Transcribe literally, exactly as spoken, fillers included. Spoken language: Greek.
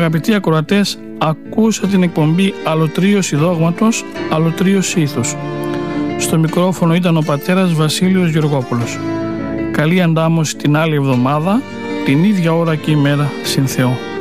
Αγαπητοί ακροατές, ακούσα την εκπομπή Αλωτρίωση Δόγματος, Αλωτρίωση Ήθους. Στο μικρόφωνο ήταν ο πατέρας Βασίλειος Γεωργόπουλος. Καλή αντάμωση την άλλη εβδομάδα, την ίδια ώρα και ημέρα, συν Θεό.